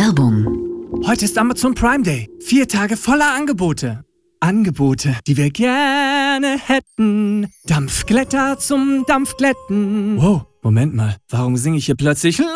Werbung. Heute ist Amazon Prime Day. 4 Tage voller Angebote. Angebote, die wir gerne hätten. Dampfglätter zum Dampfglätten. Wow, Moment mal. Warum singe ich hier plötzlich